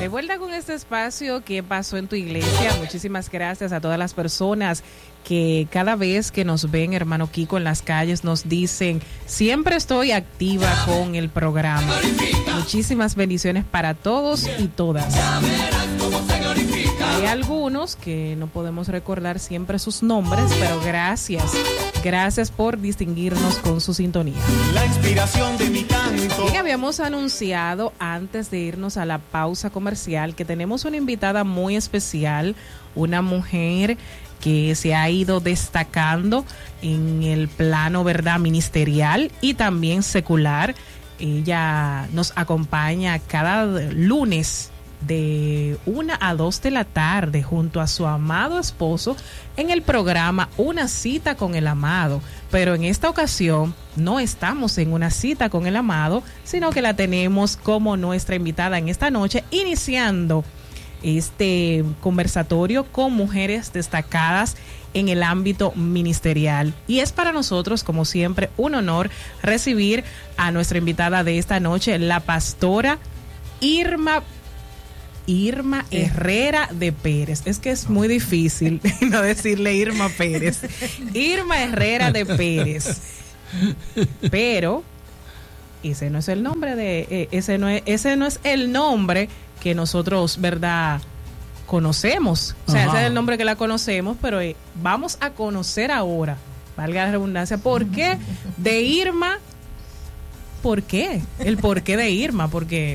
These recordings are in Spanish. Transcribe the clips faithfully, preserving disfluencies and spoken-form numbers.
De vuelta con este espacio que pasó en tu iglesia. Muchísimas gracias a todas las personas que cada vez que nos ven, hermano Kiko, en las calles nos dicen, siempre estoy activa con el programa. Muchísimas bendiciones para todos y todas. Hay algunos que no podemos recordar siempre sus nombres, pero gracias. Gracias por distinguirnos con su sintonía. La inspiración de mi canto. Bien, habíamos anunciado antes de irnos a la pausa comercial que tenemos una invitada muy especial, una mujer que se ha ido destacando en el plano, ¿verdad?, ministerial y también secular. Ella nos acompaña cada lunes de una a dos de la tarde junto a su amado esposo en el programa Una Cita con el Amado. Pero en esta ocasión no estamos en una cita con el amado, sino que la tenemos como nuestra invitada en esta noche, iniciando este conversatorio con mujeres destacadas en el ámbito ministerial. Y es para nosotros, como siempre, un honor recibir a nuestra invitada de esta noche, la pastora Irma Irma Herrera de Pérez. Es que es muy difícil no decirle Irma Pérez. Irma Herrera de Pérez. Pero ese no es el nombre de eh, ese no es ese no es el nombre que nosotros, ¿verdad?, conocemos. O sea, Ajá. ese es el nombre que la conocemos, pero eh, vamos a conocer ahora, valga la redundancia, ¿por qué de Irma? ¿Por qué? El porqué de Irma, porque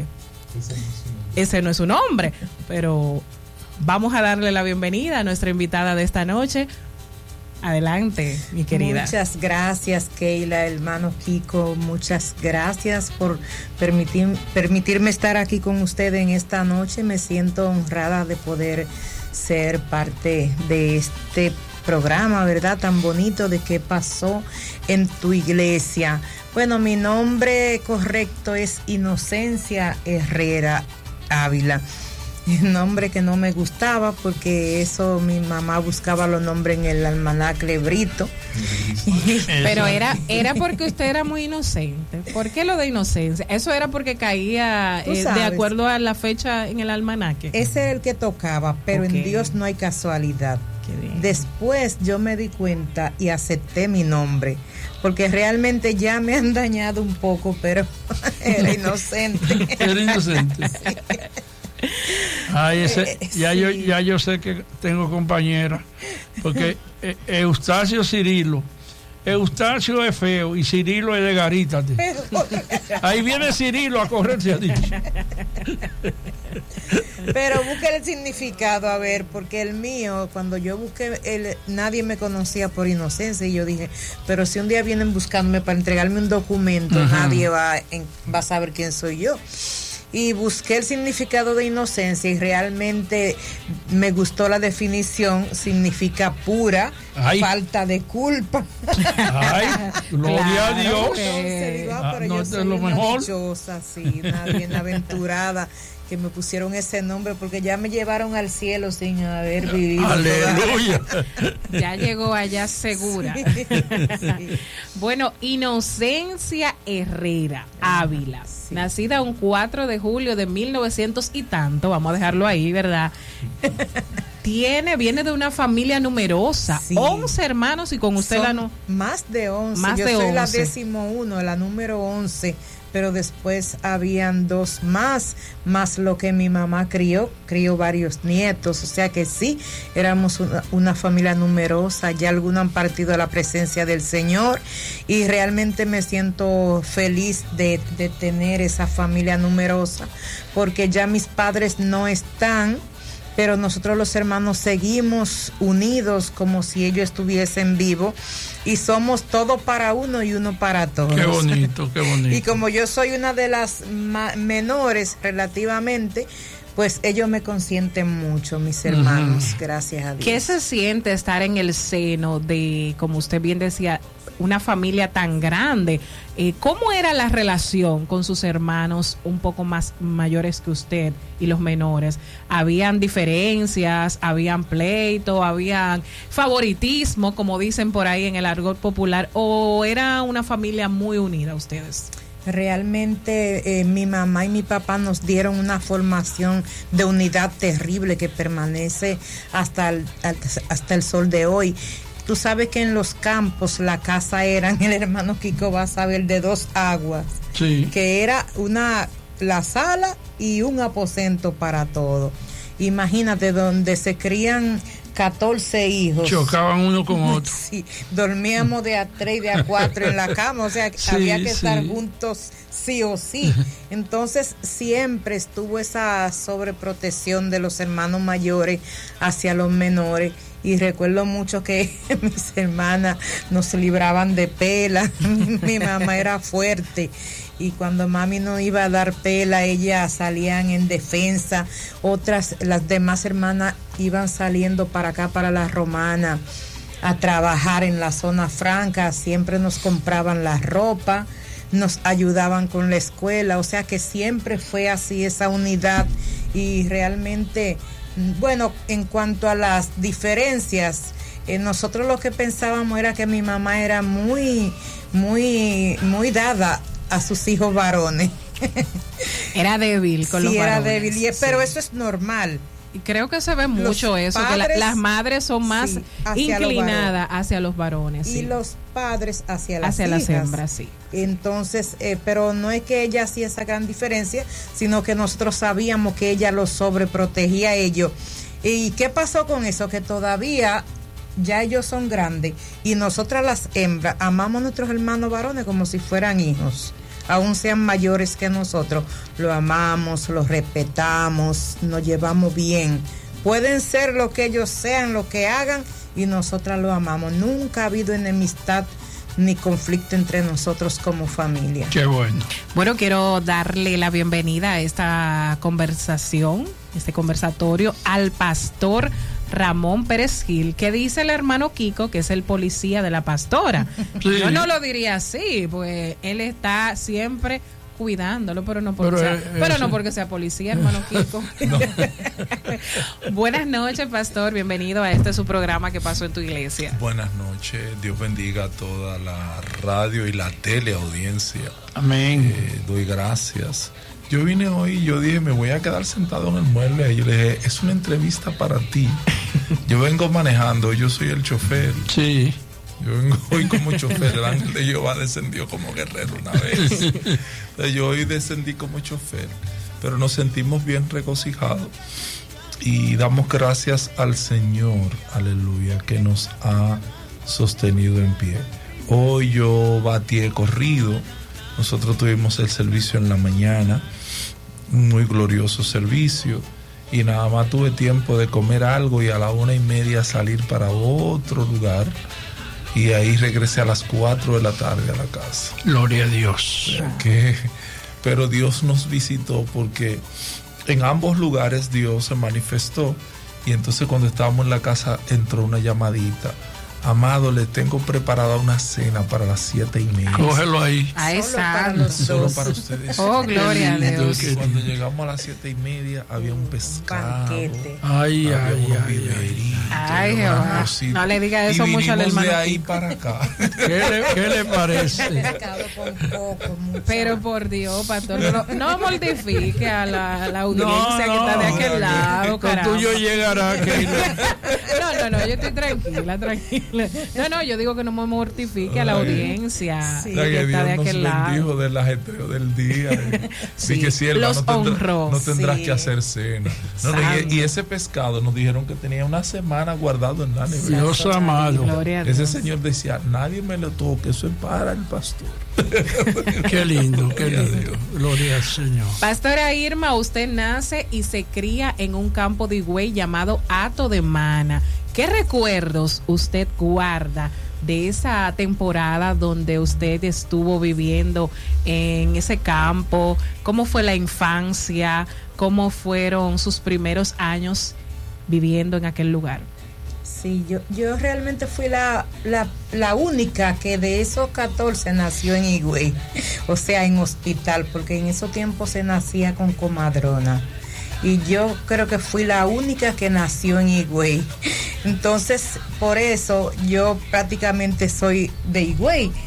ese no es su nombre, pero vamos a darle la bienvenida a nuestra invitada de esta noche. Adelante, mi querida. Muchas gracias, Keila, hermano Kiko. Muchas gracias por permitir, permitirme estar aquí con usted en esta noche. Me siento honrada de poder ser parte de este programa, ¿verdad?, tan bonito de qué pasó en tu iglesia. Bueno, mi nombre correcto es Inocencia Herrera Ávila. El nombre que no me gustaba porque eso mi mamá buscaba los nombres en el almanaque Brito. Pero era era porque usted era muy inocente. ¿Por qué lo de inocencia? Eso era porque caía eh, de acuerdo a la fecha en el almanaque. Ese es el que tocaba, pero okay. En Dios no hay casualidad. Después yo me di cuenta y acepté mi nombre, porque realmente ya me han dañado un poco, pero era inocente. Era inocente. Ay, ese, ya, sí. yo, ya yo sé que tengo compañera, porque Eustacio Cirilo. Eustacio es feo y Cirilo es de Garítate. Ahí viene Cirilo a correrse a dicho. Pero busque el significado, a ver, porque el mío, cuando yo busqué, el, nadie me conocía por Inocencia y yo dije, pero si un día vienen buscándome para entregarme un documento, uh-huh. nadie va, en, va a saber quién soy yo. Y busqué el significado de inocencia y realmente me gustó la definición. Significa pura, Ay. falta de culpa. Ay, gloria claro, a Dios. Entonces, digo, ah, pero ah, yo no soy lo una mejor. dichosa, sí, una bienaventurada que me pusieron ese nombre porque ya me llevaron al cielo sin haber vivido. Aleluya. Ya llegó allá segura. Sí, sí. Bueno, Inocencia Herrera Ávila, sí. Nacida un cuatro de julio de mil novecientos y tanto, vamos a dejarlo ahí, ¿verdad? Tiene, viene de una familia numerosa, sí. once hermanos y con usted Son la no. Más de once. Más Yo de soy once. La décimo uno, la número once. Pero después habían dos más, más lo que mi mamá crió, crió varios nietos, o sea que sí, éramos una, una familia numerosa, ya algunos han partido a la presencia del Señor y realmente me siento feliz de, de tener esa familia numerosa, porque ya mis padres no están, pero nosotros los hermanos seguimos unidos como si ellos estuviesen vivos y somos todo para uno y uno para todos. Qué bonito, qué bonito. Y como yo soy una de las ma- menores relativamente, pues ellos me consienten mucho, mis hermanos, uh-huh. gracias a Dios. ¿Qué se siente estar en el seno de, como usted bien decía, una familia tan grande? Eh, ¿Cómo era la relación con sus hermanos un poco más mayores que usted y los menores? ¿Habían diferencias? ¿Habían pleito? ¿Habían favoritismo, como dicen por ahí en el argot popular? ¿O era una familia muy unida ustedes? Realmente eh, mi mamá y mi papá nos dieron una formación de unidad terrible que permanece hasta el, hasta el sol de hoy. Tú sabes que en los campos la casa eran, el hermano Kiko va a saber, de dos aguas, sí, que era una la sala y un aposento para todo. Imagínate, donde se crían catorce hijos. Chocaban uno con otro. Sí, dormíamos de a tres y de a cuatro en la cama, o sea, sí, había que sí. estar juntos sí o sí. Entonces siempre estuvo esa sobreprotección de los hermanos mayores hacia los menores. Y recuerdo mucho que mis hermanas nos libraban de pela. Mi mamá era fuerte. Y cuando mami no iba a dar pela, ellas salían en defensa. Otras, las demás hermanas iban saliendo para acá, para la Romana, a trabajar en la zona franca. Siempre nos compraban la ropa, nos ayudaban con la escuela. O sea que siempre fue así esa unidad. Y realmente, bueno, en cuanto a las diferencias, eh, nosotros lo que pensábamos era que mi mamá era muy, muy, muy dada a sus hijos varones. Era débil con sí, los varones. era débil, y, sí. pero eso es normal. Y creo que se ve mucho Los eso, padres, que la, las madres son más sí, hacia inclinadas hacia los varones. Y sí. los padres hacia las hacia hijas. las hembras, sí. Entonces, eh, pero no es que ella hacía esa gran diferencia, sino que nosotros sabíamos que ella los sobreprotegía a ellos. ¿Y qué pasó con eso? Que todavía ya ellos son grandes y nosotras las hembras amamos a nuestros hermanos varones como si fueran hijos, aún sean mayores que nosotros. Lo amamos, los respetamos, nos llevamos bien. Pueden ser lo que ellos sean, lo que hagan, y nosotras lo amamos. Nunca ha habido enemistad ni conflicto entre nosotros como familia. Qué bueno. Bueno, quiero darle la bienvenida a esta conversación, este conversatorio, al pastor Ramón Pérez Gil, que dice el hermano Kiko que es el policía de la pastora. Sí. Yo no lo diría así, pues él está siempre cuidándolo, pero no porque, pero, sea, eh, pero eso. no porque sea policía, hermano Kiko. Buenas noches, pastor, bienvenido a este su programa que pasó en tu iglesia. Buenas noches, Dios bendiga a toda la radio y la teleaudiencia. Amén. Eh, doy gracias. Yo vine hoy y yo dije, me voy a quedar sentado en el mueble. Y yo le dije, es una entrevista para ti. Yo vengo manejando, yo soy el chofer. Sí. Yo vengo hoy como chofer. El ángel de Jehová descendió como guerrero una vez. Entonces, yo hoy descendí como chofer. Pero nos sentimos bien regocijados. Y damos gracias al Señor, aleluya, que nos ha sostenido en pie. Hoy yo batí corrido. Nosotros tuvimos el servicio en la mañana, un muy glorioso servicio, y nada más tuve tiempo de comer algo y a la una y media salir para otro lugar, y ahí regresé a las cuatro de la tarde a la casa. Gloria a Dios. O sea que, pero Dios nos visitó porque en ambos lugares Dios se manifestó, y entonces cuando estábamos en la casa entró una llamadita. Amado, le tengo preparada una cena para las siete y media. Cógelo ahí. A Solo esa. para los Solo dos. para ustedes. Oh, gloria a Dios. Y cuando llegamos a las siete y media había un pescado. Banquete. Ay, había ay, unos ay, ay. viveritos, Ay, unos Jehová. arrocitos. No le diga eso Y mucho al vinimos hermano de ahí Kiko. para acá. ¿Qué le, qué le parece? Pescado con poco, mucho. Pero por Dios, pastor, no, no mortifique a la, a la audiencia No, que está de no, aquel lado, Con caramba. tuyo llegará, Keila. No, no, no, yo estoy tranquila, tranquila. No, no, yo digo que no me mortifique a la audiencia Sí. O sea, que que está de Dios nos aquel lado. bendijo del ajetreo del día. Sí, Así que sierva, los no, tendrá- honró. no tendrás Sí. que hacer cena. No, no, Santo. y, y ese pescado nos dijeron que tenía una semana guardado en la nevera. Dios amado. Gloria a Dios. Ese señor decía, nadie me lo toque, eso es para el pastor. Qué lindo, qué lindo. Gloria al Señor. Pastora Irma, usted nace y se cría en un campo de Higüey llamado Hato de Mana. ¿Qué recuerdos usted guarda de esa temporada donde usted estuvo viviendo en ese campo? ¿Cómo fue la infancia? ¿Cómo fueron sus primeros años viviendo en aquel lugar? Sí, yo, yo realmente fui la, la, la única que de esos catorce nació en Higüey, o sea, en hospital, porque en esos tiempos se nacía con comadrona. Y yo creo que fui la única que nació en Higüey. Entonces, por eso yo prácticamente soy de Higüey.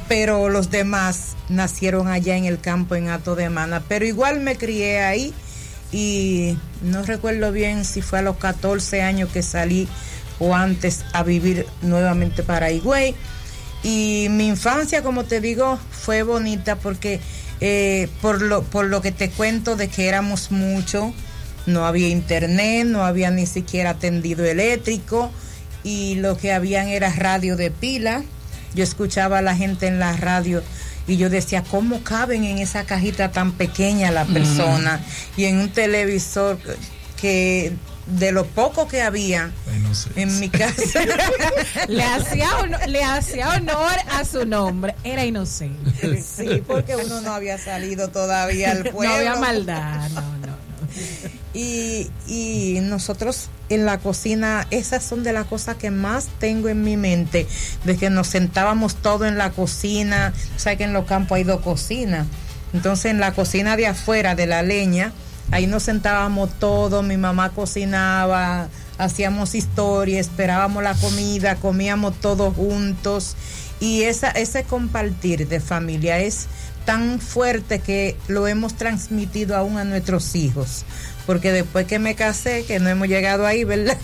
pero los demás nacieron allá en el campo en Hato de Mana, pero igual me crié ahí y no recuerdo bien si fue a los catorce años que salí o antes a vivir nuevamente para Higüey. Y mi infancia, como te digo, fue bonita porque eh, por lo por lo que te cuento de que éramos muchos, no había internet, no había ni siquiera tendido eléctrico y lo que habían era radio de pila. Yo escuchaba a la gente en la radio y yo decía, ¿cómo caben en esa cajita tan pequeña la persona? Mm. Y en un televisor que de lo poco que había no sé, en mi casa. le, hacía honor, le hacía honor a su nombre, era inocente. Sí, porque uno no había salido todavía al pueblo. No había maldad, no, no, no. Y, y nosotros en la cocina, esas son de las cosas que más tengo en mi mente, de que nos sentábamos todos en la cocina. O sea que en los campos hay dos cocinas, entonces en la cocina de afuera de la leña, ahí nos sentábamos todos, mi mamá cocinaba, hacíamos historia, esperábamos la comida, comíamos todos juntos y esa, ese compartir de familia es tan fuerte que lo hemos transmitido aún a nuestros hijos, porque después que me casé, que no hemos llegado ahí, ¿verdad?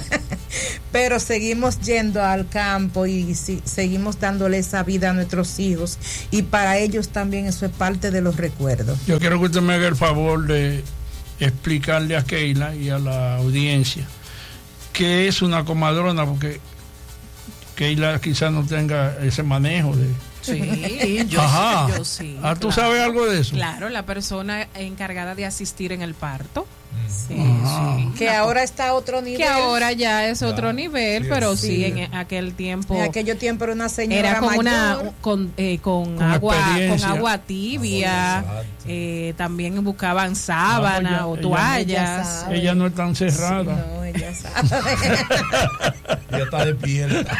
Pero seguimos yendo al campo y si, seguimos dándole esa vida a nuestros hijos y para ellos también eso es parte de los recuerdos. Yo quiero que usted me haga el favor de explicarle a Keila y a la audiencia qué es una comadrona, porque Keila quizás no tenga ese manejo de... Sí, yo, Ajá. sí, yo sí. Ah, ¿tú claro. sabes algo de eso? Claro, la persona encargada de asistir en el parto. Sí, sí. Que ahora está a otro nivel. Que ahora ya es ya. otro nivel, sí, pero sí, sí, en aquel tiempo. En aquel tiempo era una señora era con mayor. una con, eh, con, con agua con agua tibia. Ah, eh, también buscaban sábana ah, pues ya, o toallas. Ella, ella no es tan cerrada. Sí, no, ella sabe. Ella está despierta.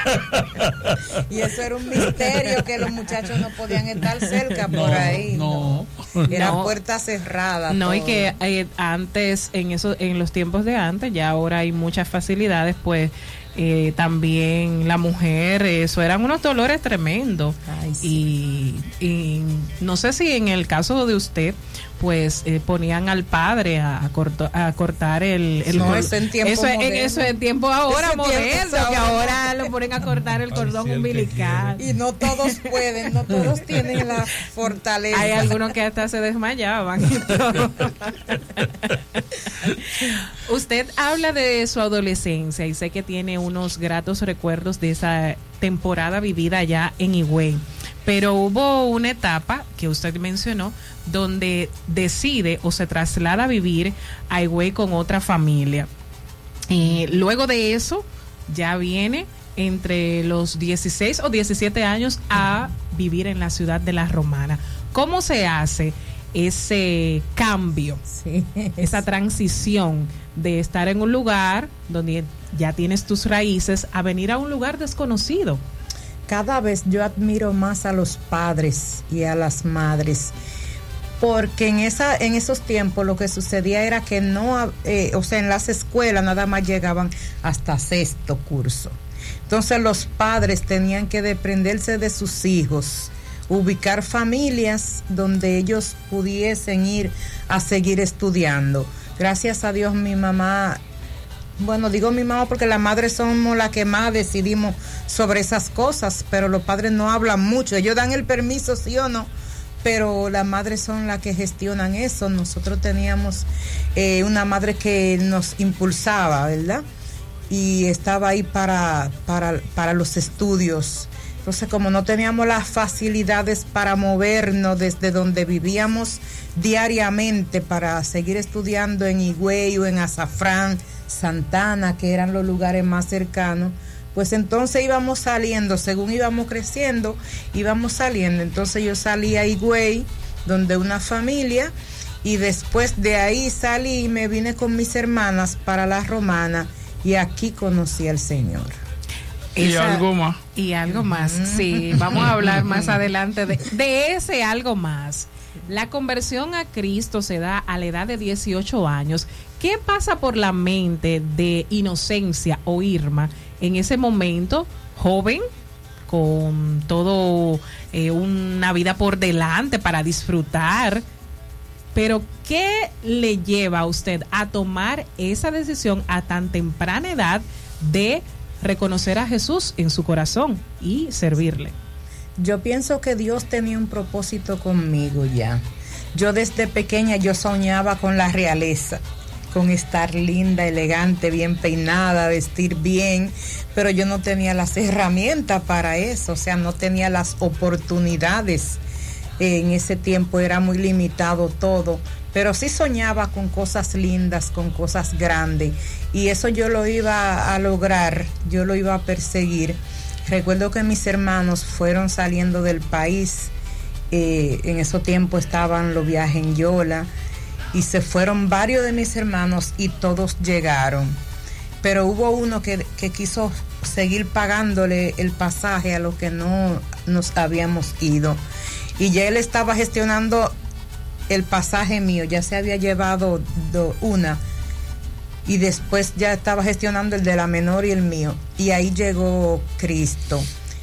Y eso era un misterio que los muchachos no podían estar cerca no, por ahí. No. no. Era no. puerta cerrada. No, todo. Y que eh, antes, en eso, en los tiempos de antes, ya ahora hay muchas facilidades, pues eh, también la mujer, eso eran unos dolores tremendos. Ay, sí. y, y no sé si en el caso de usted, pues eh, ponían al padre a, a, corto, a cortar el, el no, cordón. Eso en tiempo eso, en, eso en tiempo ahora moderno, que ahora lo ponen a cortar el cordón umbilical. Y no todos pueden, no todos tienen la fortaleza. Hay algunos que hasta se desmayaban y todo. Usted habla de su adolescencia y sé que tiene unos gratos recuerdos de esa temporada vivida allá en Higüey, pero hubo una etapa que usted mencionó donde decide o se traslada a vivir a Higüey con otra familia. Y luego de eso ya viene entre los dieciséis o diecisiete años a vivir en la ciudad de La Romana. ¿Cómo se hace ese cambio, sí, esa transición de estar en un lugar donde ya tienes tus raíces a venir a un lugar desconocido? Cada vez yo admiro más a los padres y a las madres, porque en esa en esos tiempos lo que sucedía era que no, eh, o sea, en las escuelas nada más llegaban hasta sexto curso. Entonces los padres tenían que desprenderse de sus hijos, ubicar familias donde ellos pudiesen ir a seguir estudiando. Gracias a Dios mi mamá, bueno, digo mi mamá porque las madres somos las que más decidimos sobre esas cosas, pero los padres no hablan mucho, ellos dan el permiso sí o no, pero las madres son las que gestionan eso. Nosotros teníamos eh, una madre que nos impulsaba, ¿verdad? Y estaba ahí para, para, para los estudios. Entonces, como no teníamos las facilidades para movernos desde donde vivíamos diariamente para seguir estudiando en Higüey o en Azafrán, Santana, que eran los lugares más cercanos, pues entonces íbamos saliendo, según íbamos creciendo, íbamos saliendo. Entonces yo salí a Higüey, donde una familia, y después de ahí salí y me vine con mis hermanas para La Romana, y aquí conocí al Señor. Y Esa, algo más. Y algo más, sí. Vamos a hablar más adelante de, de ese algo más. La conversión a Cristo se da a la edad de dieciocho años. ¿Qué pasa por la mente de Inocencia o Irma en ese momento, joven, con todo eh, una vida por delante para disfrutar. Pero ¿qué le lleva a usted a tomar esa decisión a tan temprana edad de reconocer a Jesús en su corazón y servirle? Yo pienso que Dios tenía un propósito conmigo ya. Yo desde pequeña yo soñaba con la realeza, con estar linda, elegante, bien peinada, vestir bien, pero yo no tenía las herramientas para eso, o sea, no tenía las oportunidades. En ese tiempo era muy limitado todo, pero sí soñaba con cosas lindas, con cosas grandes, y eso yo lo iba a lograr, yo lo iba a perseguir. Recuerdo que mis hermanos fueron saliendo del país, eh, en ese tiempo estaban los viajes en Yola, y se fueron varios de mis hermanos y todos llegaron, pero hubo uno que, que quiso seguir pagándole el pasaje a los que no nos habíamos ido, y ya él estaba gestionando el pasaje mío, ya se había llevado do, una, y después ya estaba gestionando el de la menor y el mío, y ahí llegó Cristo,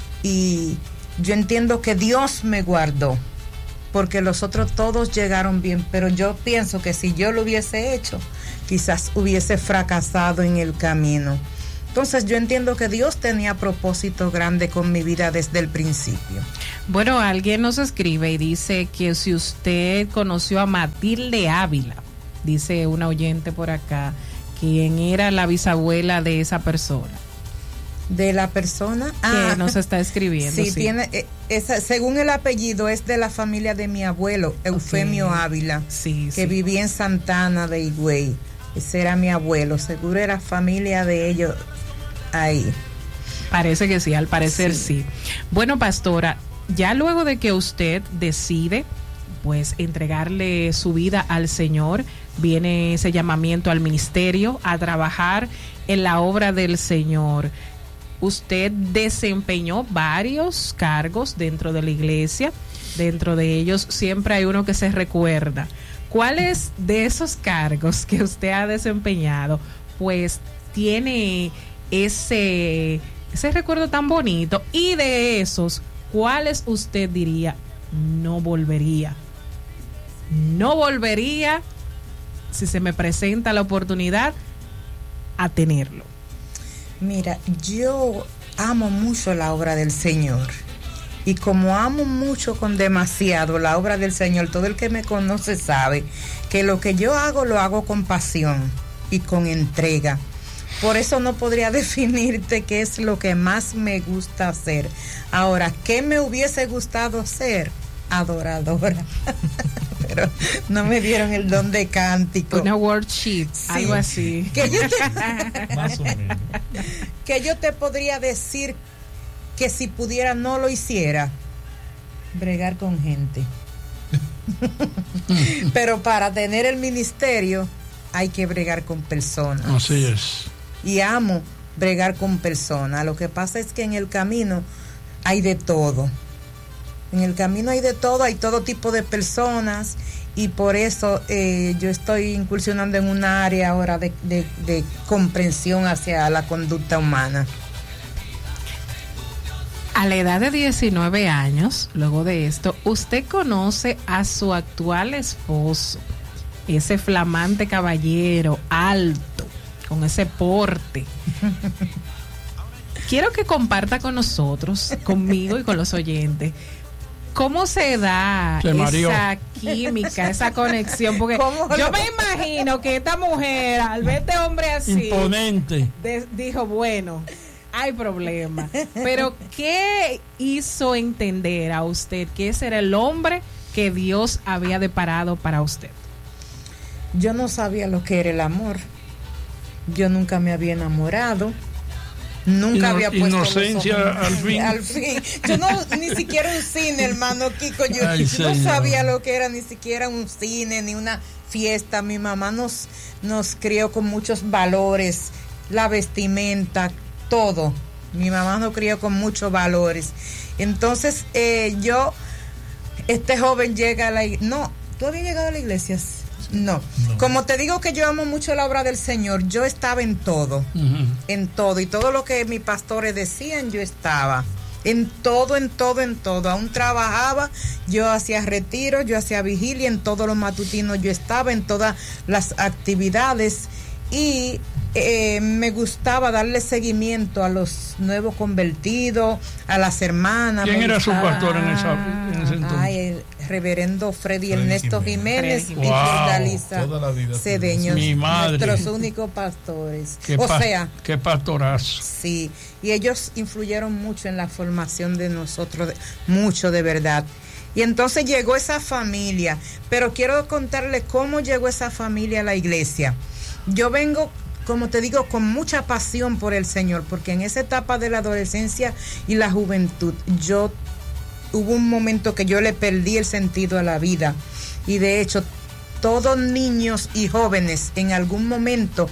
y yo entiendo que Dios me guardó, porque los otros todos llegaron bien, pero yo pienso que si yo lo hubiese hecho, quizás hubiese fracasado en el camino. Entonces yo entiendo que Dios tenía propósito grande con mi vida desde el principio. Bueno, alguien nos escribe y dice que si usted conoció a Matilde Ávila, dice una oyente por acá, quien era la bisabuela de esa persona. De la persona que ah, nos está escribiendo. Sí, sí. tiene, eh, esa, según el apellido, es de la familia de mi abuelo, Eufemio okay. Ávila, sí, que sí. vivía en Santana de Higüey. Ese era mi abuelo, seguro era familia de ellos ahí. Parece que sí, al parecer sí. sí. Bueno, pastora, ya luego de que usted decide pues entregarle su vida al Señor, viene ese llamamiento al ministerio, a trabajar en la obra del Señor. Usted desempeñó varios cargos dentro de la iglesia, dentro de ellos siempre hay uno que se recuerda. ¿Cuáles de esos cargos que usted ha desempeñado pues tiene ese, ese recuerdo tan bonito? Y de esos, ¿cuáles usted diría no volvería? No volvería si se me presenta la oportunidad a tenerlo. Mira, yo amo mucho la obra del Señor, y como amo mucho con demasiado la obra del Señor, todo el que me conoce sabe que lo que yo hago lo hago con pasión y con entrega. Por eso no podría definirte qué es lo que más me gusta hacer. Ahora, ¿qué me hubiese gustado hacer? Adoradora. Pero no me dieron el don de cántico. Una worship, sí, algo así. Que yo te, más o menos. Que yo te podría decir que si pudiera no lo hiciera. Bregar con gente. Pero para tener el ministerio hay que bregar con personas. Así es. Y amo bregar con personas. Lo que pasa es que en el camino hay de todo. En el camino hay de todo, hay todo tipo de personas, y por eso eh, yo estoy incursionando en una área ahora de, de, de comprensión hacia la conducta humana. A la edad de diecinueve años, luego de esto, usted conoce a su actual esposo, ese flamante caballero, alto, con ese porte. Quiero que comparta con nosotros, conmigo y con los oyentes, ¿cómo se da se esa química, esa conexión? Porque yo me imagino que esta mujer, al ver este hombre así, imponente, de, dijo, bueno, hay problema. Pero ¿qué hizo entender a usted que ese era el hombre que Dios había deparado para usted? Yo no sabía lo que era el amor. Yo nunca me había enamorado. Nunca Ino, había puesto inocencia los ojos. al fin. Al fin. Yo no, ni siquiera un cine, hermano Kiko. Yo Ay, no señor. sabía lo que era ni siquiera un cine, ni una fiesta. Mi mamá nos, nos crió con muchos valores, la vestimenta, todo. Mi mamá nos crió con muchos valores. Entonces, eh, yo, este joven llega a la iglesia. No, ¿tú habías llegado a la iglesia? No. no, como te digo que yo amo mucho la obra del Señor, yo estaba en todo, uh-huh. en todo, y todo lo que mis pastores decían, yo estaba, en todo, en todo, en todo. Aún trabajaba, yo hacía retiro, yo hacía vigilia, en todos los matutinos yo estaba, en todas las actividades, y eh, me gustaba darle seguimiento a los nuevos convertidos, a las hermanas. ¿Quién era gustaba, su pastor en, esa, en ese entonces? Ay, el reverendo Freddy, Freddy Ernesto Jiménez, Jiménez. y Wow. Fiordalisa Cedeño, Mi madre. nuestros únicos pastores. Qué O pa- sea, qué pastorazo. sí, y ellos influyeron mucho en la formación de nosotros, de- mucho de verdad. Y entonces llegó esa familia, pero quiero contarle cómo llegó esa familia a la iglesia. Yo vengo, como te digo, con mucha pasión por el Señor, porque en esa etapa de la adolescencia y la juventud, yo hubo un momento que yo le perdí el sentido a la vida, y de hecho todos niños y jóvenes en algún momento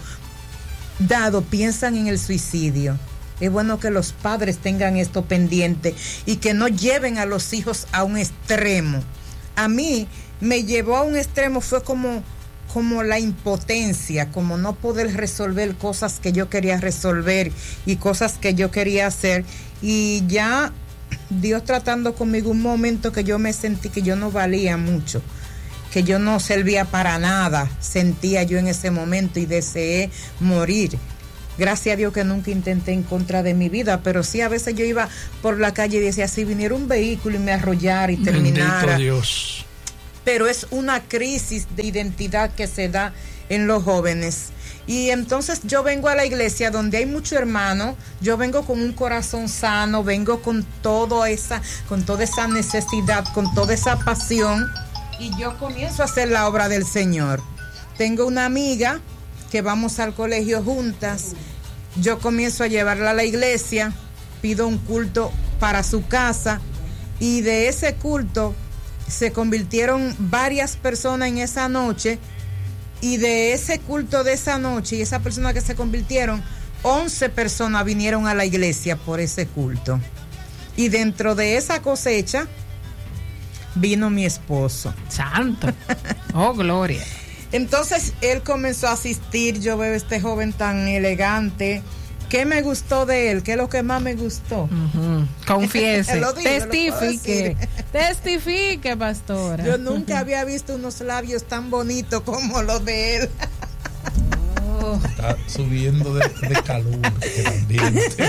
dado piensan en el suicidio. Es bueno que los padres tengan esto pendiente y que no lleven a los hijos a un extremo. A mí me llevó a un extremo, fue como como la impotencia, como no poder resolver cosas que yo quería resolver y cosas que yo quería hacer, y ya Dios tratando conmigo un momento que yo me sentí que yo no valía mucho, que yo no servía para nada, sentía yo en ese momento, y deseé morir. Gracias a Dios que nunca intenté en contra de mi vida, pero sí a veces yo iba por la calle y decía, si viniera un vehículo y me arrollara y terminara. Bendito Dios. Pero es una crisis de identidad que se da en los jóvenes. Y entonces yo vengo a la iglesia donde hay muchos hermanos, yo vengo con un corazón sano, vengo con todo esa, con toda esa necesidad, con toda esa pasión, y yo comienzo a hacer la obra del Señor. Tengo una amiga que vamos al colegio juntas, yo comienzo a llevarla a la iglesia, pido un culto para su casa, y de ese culto se convirtieron varias personas en esa noche, y de ese culto de esa noche y esa persona que se convirtieron, once personas vinieron a la iglesia por ese culto, y dentro de esa cosecha vino mi esposo. Santo. Oh, gloria. Entonces él comenzó a asistir, yo veo a este joven tan elegante. ¿Qué me gustó de él? ¿Qué es lo que más me gustó? Uh-huh. Confiese. Lo digo, lo puedo Testifique. decir. Testifique, pastora. Yo nunca había visto unos labios tan bonitos como los de él. Oh. Está subiendo de, de calor el ambiente.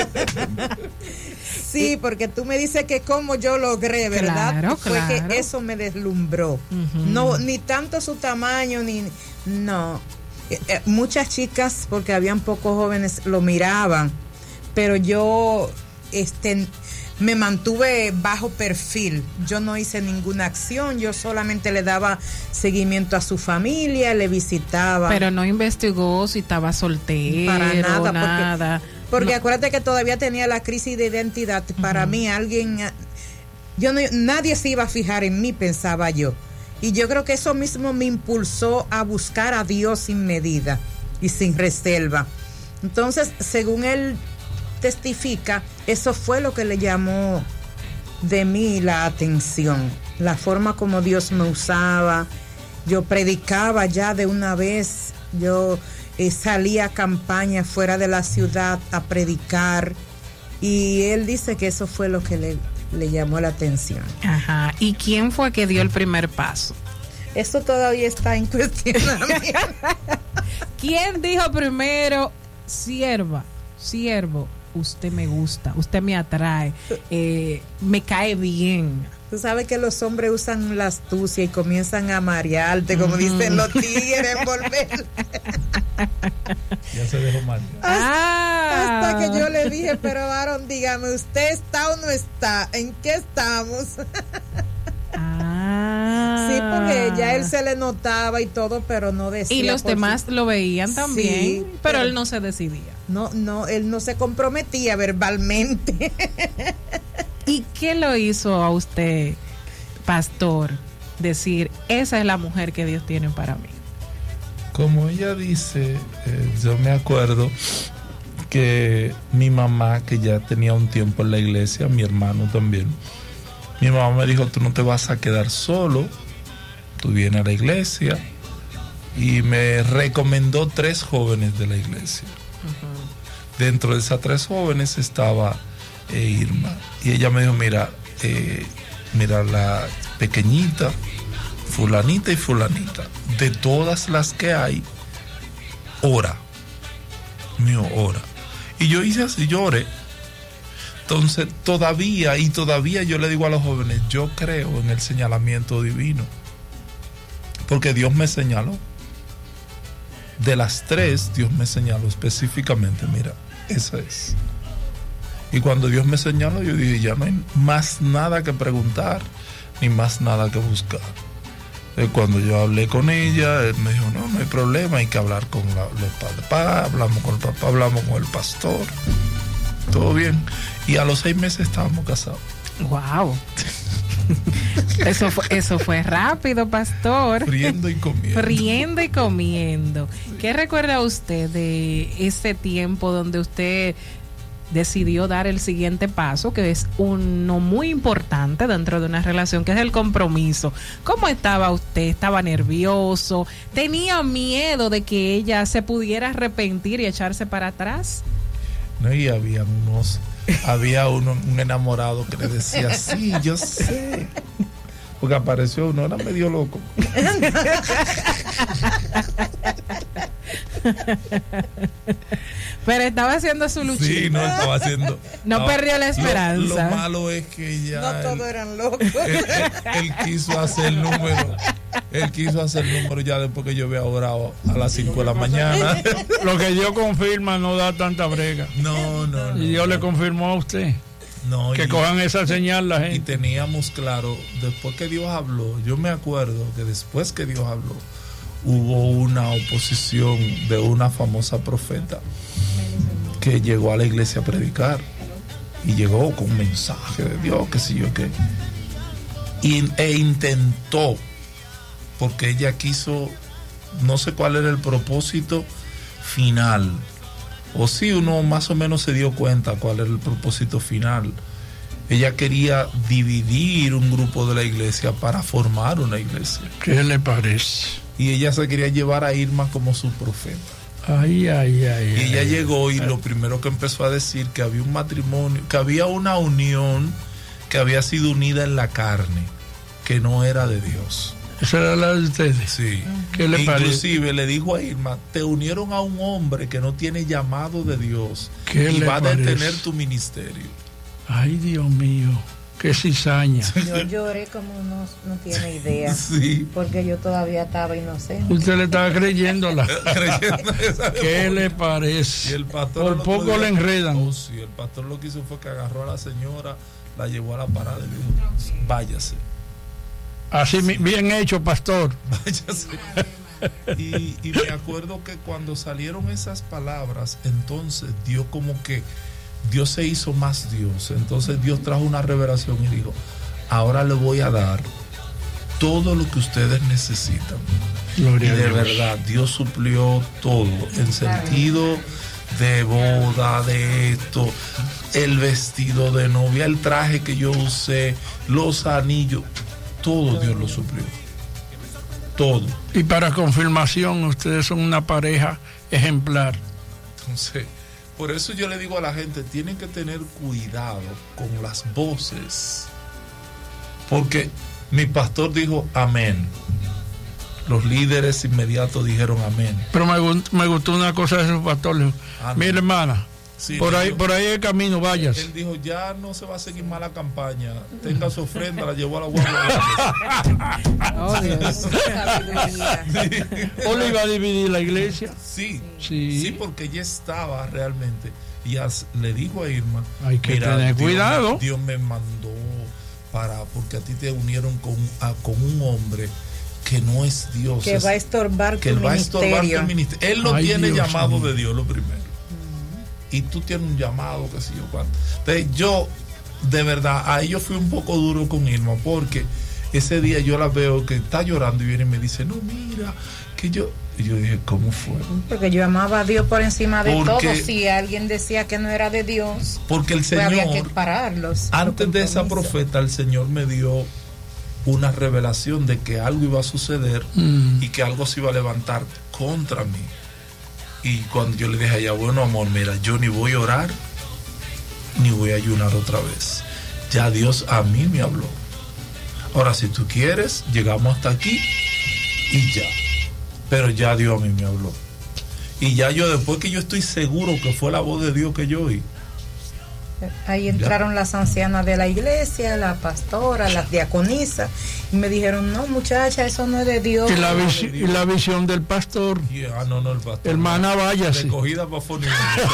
Sí, porque tú me dices que cómo yo logré, ¿verdad? Claro, Fue claro. que eso me deslumbró. Uh-huh. No, ni tanto su tamaño, ni... No. Eh, eh, muchas chicas, porque habían pocos jóvenes, lo miraban, pero yo este, me mantuve bajo perfil. Yo no hice ninguna acción, yo solamente le daba seguimiento a su familia, le visitaba. Pero no investigó si estaba soltero. Para nada, nada. porque, porque No. acuérdate que todavía tenía la crisis de identidad. Para uh-huh. mí, alguien, yo no, nadie se iba a fijar en mí, pensaba yo. Y yo creo que eso mismo me impulsó a buscar a Dios sin medida y sin reserva. Entonces, según él testifica, eso fue lo que le llamó de mí la atención, la forma como Dios me usaba. Yo predicaba ya de una vez, yo eh, salía a campaña fuera de la ciudad a predicar, y él dice que eso fue lo que le, le llamó la atención. Ajá. ¿Y quién fue que dio el primer paso? Eso todavía está en cuestionamiento. ¿Quién dijo primero, sierva, siervo, usted me gusta, usted me atrae, eh, me cae bien? Tú sabes que los hombres usan la astucia y comienzan a marearte, como uh-huh. dicen los tigres, envolver. Ya se dejó mal. Hasta, ah. hasta que yo le dije, pero varón, dígame, ¿usted está o no está? ¿En qué estamos? Ah. Sí, porque ya él se le notaba y todo, pero no decía. Y los demás su... lo veían también, sí, pero, pero él no se decidía. No, no, él no se comprometía verbalmente. ¿Y qué lo hizo a usted, pastor, decir, esa es la mujer que Dios tiene para mí? Como ella dice, eh, yo me acuerdo que mi mamá, que ya tenía un tiempo en la iglesia, mi hermano también, mi mamá me dijo, tú no te vas a quedar solo, tú vienes a la iglesia, y me recomendó tres jóvenes de la iglesia. Uh-huh. Dentro de esas tres jóvenes estaba eh, Irma. Y ella me dijo, mira, eh, mira la pequeñita, fulanita y fulanita, de todas las que hay, ora, mío, ora. Y yo hice así, yo oré. Entonces, todavía y todavía yo le digo a los jóvenes, yo creo en el señalamiento divino, porque Dios me señaló. De las tres, Dios me señaló específicamente, mira, esa es. Y cuando Dios me señaló, yo dije, ya no hay más nada que preguntar, ni más nada que buscar. Eh, cuando yo hablé con ella, él me dijo, no, no hay problema, hay que hablar con la, los padres, pa, hablamos con el papá, hablamos con el pastor, todo bien. Y a los seis meses estábamos casados. Wow. Eso fue, eso fue rápido, pastor. Friendo y comiendo. Friendo y comiendo. Sí. ¿Qué recuerda usted de ese tiempo donde usted decidió dar el siguiente paso, que es uno muy importante dentro de una relación, que es el compromiso? ¿Cómo estaba usted? ¿Estaba nervioso? ¿Tenía miedo de que ella se pudiera arrepentir y echarse para atrás? No, y había unos... Había uno, un enamorado que le decía, sí, yo sé. Porque apareció uno, era medio loco. Pero estaba haciendo su luchita. Sí, no, estaba haciendo. No estaba, perdió la esperanza. Lo, lo malo es que ya. No todos él, eran locos. Él, él, él quiso hacer el número. Él quiso hacer el número ya después que yo había orado a las cinco de la mañana. Lo que Dios confirma no da tanta brega. No, no, no. Y Dios no, le confirmó a usted. No, que y, cojan esa señal la gente. Y teníamos claro, después que Dios habló, yo me acuerdo que después que Dios habló, hubo una oposición de una famosa profeta que llegó a la iglesia a predicar y llegó con un mensaje de Dios, qué sé yo qué, y, e intentó, porque ella quiso, no sé cuál era el propósito final, o si uno más o menos se dio cuenta cuál era el propósito final. Ella quería dividir un grupo de la iglesia para formar una iglesia. ¿Qué le parece? Y ella se quería llevar a Irma como su profeta. Ay, ay, ay. Y ella ay, llegó y ay. lo primero que empezó a decir que había un matrimonio, que había una unión que había sido unida en la carne, que no era de Dios. ¿Esa era la de ustedes? Sí. ¿Qué le parece? Inclusive le dijo a Irma, te unieron a un hombre que no tiene llamado de Dios y va a parece? detener tu ministerio. Ay, Dios mío, qué cizaña. Yo lloré como no, no tiene idea. Sí. Porque yo todavía estaba inocente. Usted le estaba creyéndola. Creyendo esa ¿Qué le y parece? el pastor Por no poco podía- le enredan. Oh, sí, el pastor lo que hizo fue que agarró a la señora, la llevó a la parada y le dijo, váyase. Así mi- bien hecho, pastor. Váyase. Y, y me acuerdo que cuando salieron esas palabras, entonces Dios como que, Dios se hizo más Dios. Entonces Dios trajo una revelación y dijo, ahora le voy a dar todo lo que ustedes necesitan. Gloria Y a de Dios. verdad, Dios suplió todo, en sentido de boda, de esto, el vestido de novia, el traje que yo usé, los anillos, todo Dios lo suplió. Todo. Y para confirmación, ustedes son una pareja ejemplar. Entonces, por eso yo le digo a la gente, tienen que tener cuidado con las voces. Porque mi pastor dijo amén. Los líderes inmediatos dijeron amén. Pero me, gu- me gustó una cosa de su pastor. Le dijo, Ah, no. mira, hermana, Sí, por le ahí, dijo- por ahí el camino, vayas. Él dijo, ya no se va a seguir más la campaña. Tenga su ofrenda, la llevó a la guardia. Oh, Dios. Sabiduría. ¿O le iba a dividir la iglesia? Sí, Sí. sí, porque ella estaba realmente. Y as- le dijo a Irma, Hay que mira, tener Dios cuidado. me- Dios me mandó para, porque a ti te unieron con, a- con un hombre que no es Dios. Que es- va a estorbar que tu él va a estorbar ministerio. tu ministerio. Él no Ay, tiene Dios llamado mío. de Dios, lo primero. Y tú tienes un llamado, qué sé yo cuánto. Entonces, yo, de verdad, ahí yo fui un poco duro con Irma, porque ese día yo la veo que está llorando y viene y me dice, no, mira, que yo. Y yo dije, ¿cómo fue? Porque yo amaba a Dios por encima de Porque- todo. Si alguien decía que no era de Dios, Porque el pues había que Señor, pararlos. antes por de esa compromiso. profeta, el Señor me dio una revelación de que algo iba a suceder Mm. y que algo se iba a levantar contra mí. Y cuando yo le dije a ella, bueno, amor, mira, yo ni voy a orar, ni voy a ayunar otra vez. Ya Dios a mí me habló. Ahora, si tú quieres, llegamos hasta aquí y ya. Pero ya Dios a mí me habló. Y ya yo, después que yo estoy seguro que fue la voz de Dios que yo oí. Ahí entraron ya las ancianas de la iglesia, la pastora, las diaconisas, y me dijeron, no muchacha, eso no es de Dios. Y la, visi- y la visión del pastor. Yeah, ah, no, no, el pastor. Hermana, váyase. Recogida para Fonio.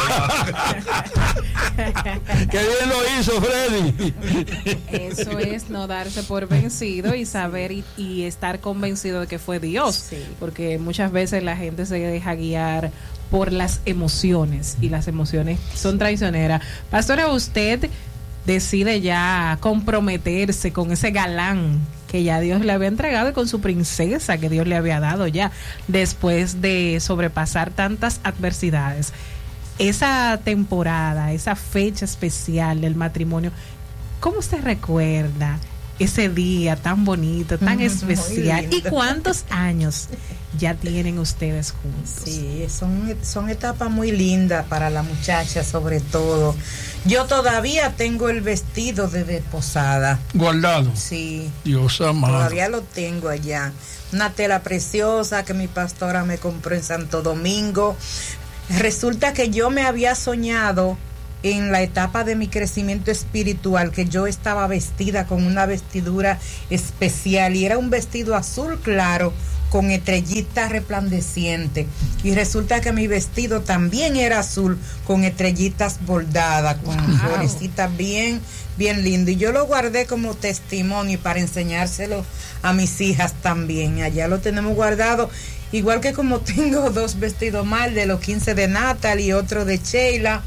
Qué bien lo hizo Freddy. Eso es no darse por vencido y saber y, y estar convencido de que fue Dios. Sí. Porque muchas veces la gente se deja guiar por las emociones y las emociones son traicioneras. Pastora, usted decide ya comprometerse con ese galán que ya Dios le había entregado y con su princesa que Dios le había dado ya después de sobrepasar tantas adversidades. Esa temporada, esa fecha especial del matrimonio, ¿cómo usted recuerda ese día tan bonito, tan mm, especial? ¿Y cuántos años ya tienen ustedes juntos? Sí, son, son etapas muy lindas para la muchacha, sobre todo. Yo todavía tengo el vestido de desposada. ¿Guardado? Sí. Dios amado. Todavía lo tengo allá. Una tela preciosa que mi pastora me compró en Santo Domingo. Resulta que yo me había soñado en la etapa de mi crecimiento espiritual que yo estaba vestida con una vestidura especial y era un vestido azul claro con estrellitas resplandecientes, y resulta que mi vestido también era azul con estrellitas bordadas, con wow. florecitas bien bien lindo, y yo lo guardé como testimonio para enseñárselo a mis hijas también. Allá lo tenemos guardado, igual que como tengo dos vestidos más, el de los quince de Natal y otro de Sheila,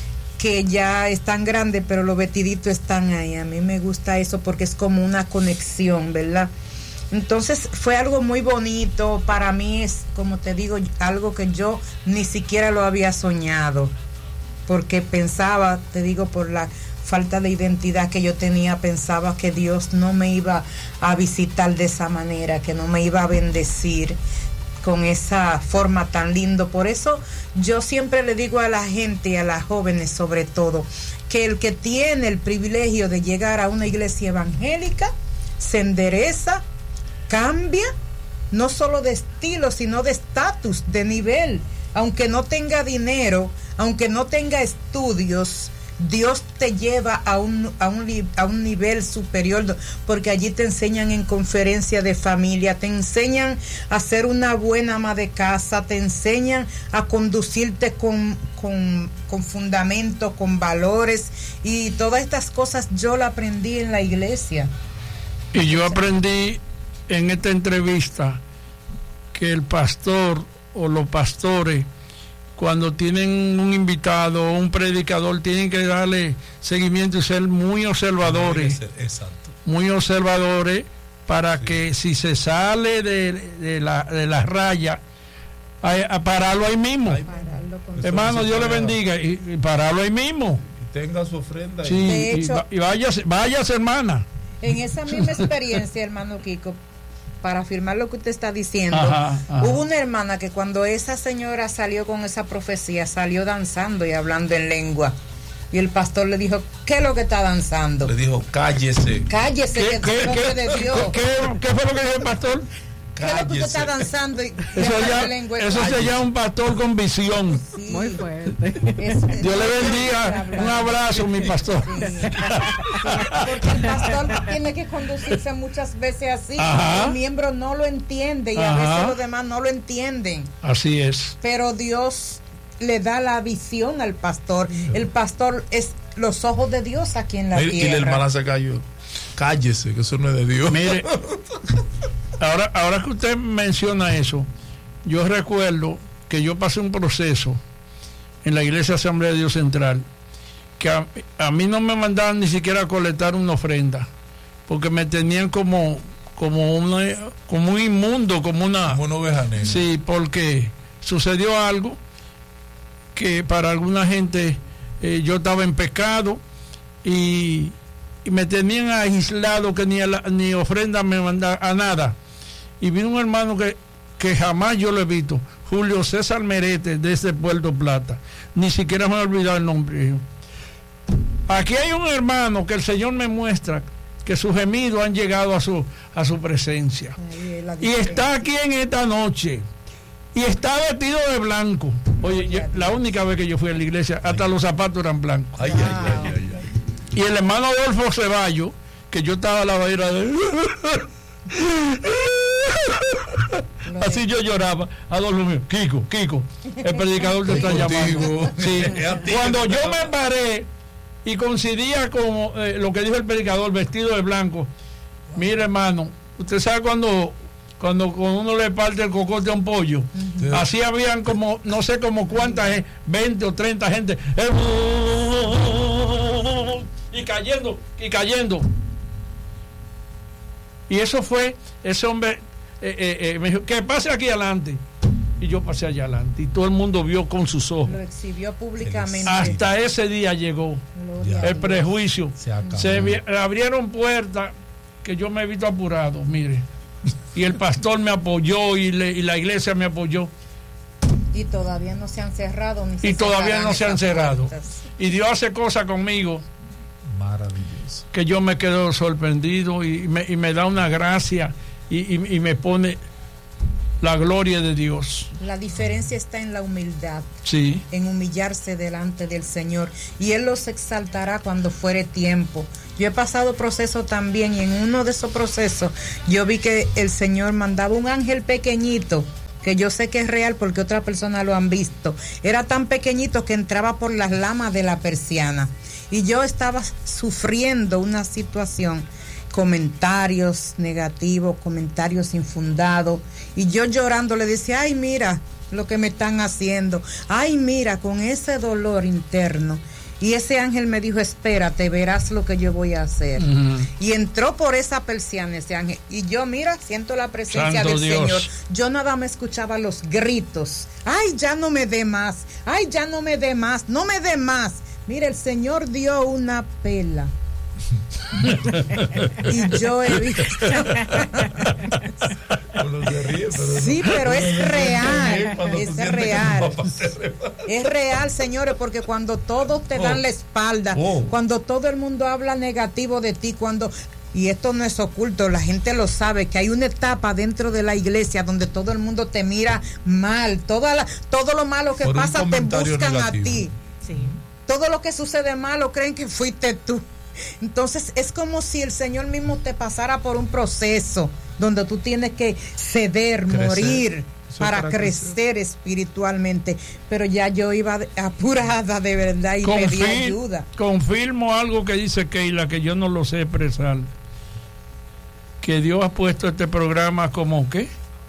que ya están grandes, pero los vestiditos están ahí. A mí me gusta eso porque es como una conexión, ¿verdad? Entonces fue algo muy bonito. Para mí es, como te digo, algo que yo ni siquiera lo había soñado, porque pensaba, te digo, por la falta de identidad que yo tenía, pensaba que Dios no me iba a visitar de esa manera, que no me iba a bendecir con esa forma tan lindo. Por eso yo siempre le digo a la gente, a las jóvenes sobre todo, que el que tiene el privilegio de llegar a una iglesia evangélica se endereza, cambia, no solo de estilo, sino de estatus, de nivel. Aunque no tenga dinero, aunque no tenga estudios, Dios te lleva a un, a un, a un nivel superior, porque allí te enseñan en conferencia de familia, te enseñan a ser una buena ama de casa, te enseñan a conducirte con, con, con fundamentos, con valores, y todas estas cosas yo las aprendí en la iglesia. Y yo aprendí en esta entrevista que el pastor o los pastores, cuando tienen un invitado o un predicador, tienen que darle seguimiento y ser muy observadores. Exacto. Muy observadores para sí. que si se sale de, de, la, de la raya, a, a pararlo ahí mismo. Ay, hermano, Dios le bendiga, y, y pararlo ahí mismo. Y tenga su ofrenda. Sí, de hecho, y, y váyase, váyase, hermana. En esa misma experiencia, hermano Kiko, para afirmar lo que usted está diciendo, ajá, ajá. hubo una hermana que cuando esa señora salió con esa profecía, salió danzando y hablando en lengua, y el pastor le dijo, ¿qué es lo que está danzando? Le dijo, cállese. Cállese, ¿Qué, que qué, es nombre qué, de Dios. ¿qué, qué, ¿Qué fue lo que dijo el pastor? ¿Qué es lo que usted está danzando? Y eso ya, lengua, eso se llama un pastor con visión. Sí. Muy fuerte. Es, Dios le bendiga. Un abrazo, mi pastor. Sí. Sí. Porque el pastor tiene que conducirse muchas veces así. Ajá. El miembro no lo entiende y ajá. a veces los demás no lo entienden. Así es. Pero Dios le da la visión al pastor. El pastor es los ojos de Dios aquí en la Mire, tierra. Y la hermana se cayó. Cállese, que eso no es de Dios. Mire, ahora, ahora que usted menciona eso, yo recuerdo que yo pasé un proceso en la Iglesia Asamblea de Dios Central, que a, a mí no me mandaban ni siquiera a colectar una ofrenda, porque me tenían como como una, como un inmundo, como una, como una oveja negra. Sí, porque sucedió algo que para alguna gente eh, yo estaba en pecado y, y me tenían aislado, que ni, a la, ni ofrenda me mandaba a nada. Y vino un hermano que, que jamás yo lo he visto, Julio César Merete, desde Puerto Plata, ni siquiera me he olvidado el nombre. aquí hay un hermano que el Señor me muestra que sus gemidos han llegado a su, a su presencia. Y está aquí en esta noche. Y está vestido de blanco. Oye, yo, la única vez que yo fui a la iglesia, hasta los zapatos eran blancos. Ay, ay, ay, ay, ay. Y el hermano Adolfo Ceballos, que yo estaba a la vadera de... Así yo lloraba. Adolfo mío, Kiko, Kiko, el predicador te está llamando. Sí. Cuando yo me paré y coincidía con eh, lo que dijo el predicador, vestido de blanco, mire hermano, usted sabe cuando cuando, cuando uno le parte el cocote a un pollo, uh-huh. Así habían como, no sé como cuántas, veinte o treinta gente, y cayendo, y cayendo. Y eso fue, ese hombre eh, eh, eh, me dijo, que pase aquí adelante. Y yo pasé allá adelante y todo el mundo vio con sus ojos. Lo exhibió públicamente. Hasta ese día llegó Gloria el prejuicio. Se, se vi, abrieron puertas que yo me he visto apurado, mire. Y el pastor me apoyó y, le, y la iglesia me apoyó. Y todavía no se han cerrado. Ni se y todavía no se han cerrado. Puertas. Y Dios hace cosas conmigo. Maravilloso. Que yo me quedo sorprendido y me, y me da una gracia y, y, y me pone la gloria de Dios. La diferencia está en la humildad. Sí. En humillarse delante del Señor. Y Él los exaltará cuando fuere tiempo. Yo he pasado procesos también y en uno de esos procesos yo vi que el Señor mandaba un ángel pequeñito, que yo sé que es real porque otras personas lo han visto. Era tan pequeñito que entraba por las lamas de la persiana. Y yo estaba sufriendo una situación, comentarios negativos, comentarios infundados, y yo llorando le decía, ay mira lo que me están haciendo, ay mira con ese dolor interno. Y ese ángel me dijo, espérate, verás lo que yo voy a hacer. Uh-huh. Y entró por esa persiana ese ángel. Y yo, mira, siento la presencia Santo del Dios. Señor. Yo nada más escuchaba los gritos. Ay, ya no me dé más. Ay, ya no me dé más. No me dé más. Mira, el Señor dio una pela. Y yo he visto. Sí, pero es real, es real, es real, señores, porque cuando todos te dan la espalda, cuando todo el mundo habla negativo de ti, cuando y esto no es oculto, la gente lo sabe, que hay una etapa dentro de la iglesia donde todo el mundo te mira mal, toda la, todo lo malo que pasa te buscan negativo. A ti, sí. Todo lo que sucede malo creen que fuiste tú. Entonces es como si el Señor mismo te pasara por un proceso donde tú tienes que ceder, crecer, morir para, para crecer. crecer espiritualmente. Pero ya yo iba apurada de verdad y Confir, pedí ayuda. Confirmo algo que dice Keila, que yo no lo sé expresar, que Dios ha puesto este programa como ¿qué?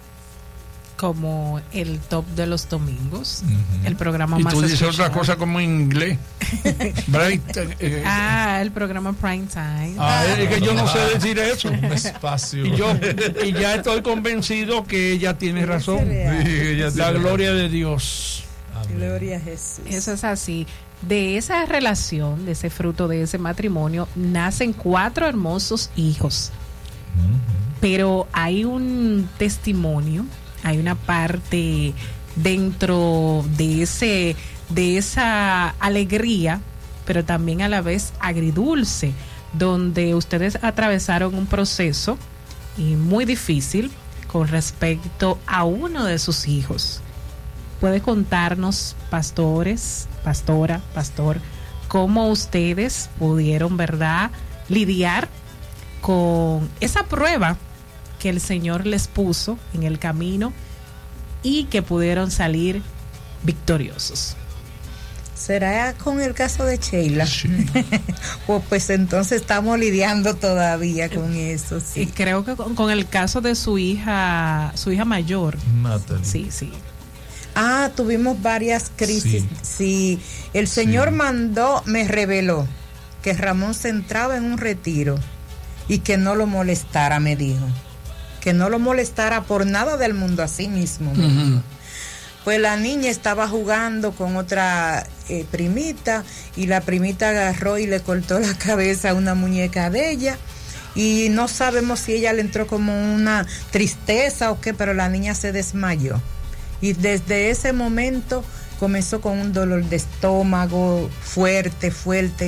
Como el top de los domingos, uh-huh. El programa y más tú dices escuchado. Otra cosa como en inglés. Bright, eh, ah, el programa Prime Time. Ah, es que yo no sé decir eso. Un espacio. Y yo y ya estoy convencido que ella tiene razón. Sí, ella tiene la gloria razón. De Dios. Amén. Gloria a Jesús. Eso es así. De esa relación, de ese fruto de ese matrimonio, nacen cuatro hermosos hijos. Uh-huh. Pero hay un testimonio. Hay una parte dentro de ese de esa alegría, pero también a la vez agridulce, donde ustedes atravesaron un proceso y muy difícil con respecto a uno de sus hijos. ¿Puede contarnos, pastores, pastora, pastor, cómo ustedes pudieron, verdad, lidiar con esa prueba que el Señor les puso en el camino y que pudieron salir victoriosos? ¿Será con el caso de Sheila? Sí. Pues, pues entonces estamos lidiando todavía con eso. Sí. Y creo que con, con el caso de su hija, su hija mayor. Natalie. Sí, sí. Ah, tuvimos varias crisis. Sí. Sí. El Señor sí. mandó, me reveló que Ramón se entraba en un retiro y que no lo molestara, me dijo. Que no lo molestara por nada del mundo, a sí mismo. Uh-huh. Pues la niña estaba jugando con otra eh, primita y la primita agarró y le cortó la cabeza a una muñeca de ella y no sabemos si ella le entró como una tristeza o qué, pero la niña se desmayó y desde ese momento comenzó con un dolor de estómago fuerte, fuerte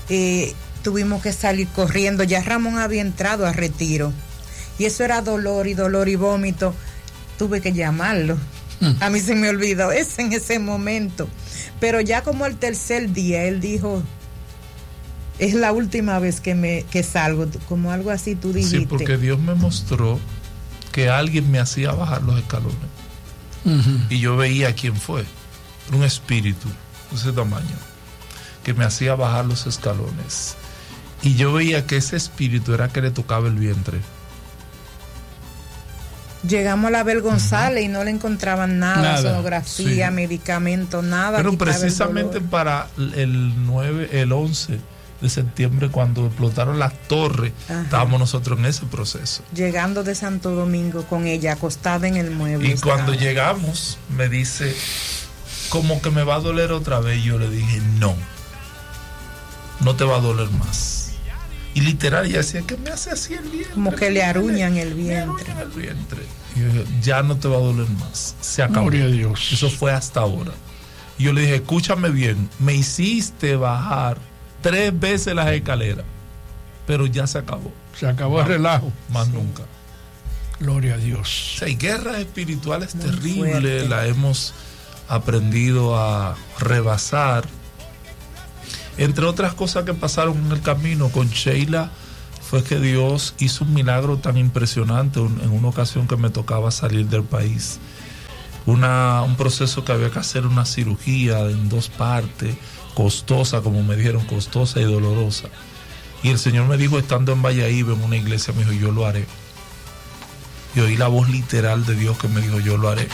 eh, tuvimos que salir corriendo. Ya Ramón había entrado a retiro y eso era dolor y dolor y vómito. Tuve que llamarlo. A mí se me olvidó eso en ese momento, pero ya como el tercer día él dijo, es la última vez que me que salgo, como algo así tú dijiste. Sí, porque Dios me mostró que alguien me hacía bajar los escalones. Uh-huh. Y yo veía quién fue. Era un espíritu de ese tamaño que me hacía bajar los escalones, y yo veía que ese espíritu era que le tocaba el vientre. Llegamos a la Abel González, uh-huh, y no le encontraban nada, nada. sonografía, sí, medicamentos, nada. Pero precisamente el para el nueve, el once de septiembre, cuando explotaron las torres, ajá, estábamos nosotros en ese proceso. Llegando de Santo Domingo con ella acostada en el mueble. Y estaba. Cuando llegamos, me dice, como que me va a doler otra vez. Yo le dije, no, no te va a doler más. Y literal, ella decía, que me hace así el vientre. Como que le aruñan el vientre. Me aruñan el vientre. Y yo dije, ya no te va a doler más. Se acabó. Gloria a Dios. Eso fue hasta ahora. Y yo le dije, escúchame bien, me hiciste bajar tres veces las escaleras, pero ya se acabó. Se acabó el relajo. Más sí. nunca. Gloria a Dios. O sea, hay guerras espirituales muy terribles, fuerte. La hemos aprendido a rebasar. Entre otras cosas que pasaron en el camino con Sheila, fue que Dios hizo un milagro tan impresionante en una ocasión que me tocaba salir del país. Una, un proceso que había que hacer una cirugía en dos partes, costosa, como me dijeron, costosa y dolorosa. Y el Señor me dijo, estando en Valladolid, en una iglesia, me dijo, yo lo haré. Y oí la voz literal de Dios que me dijo, yo lo haré.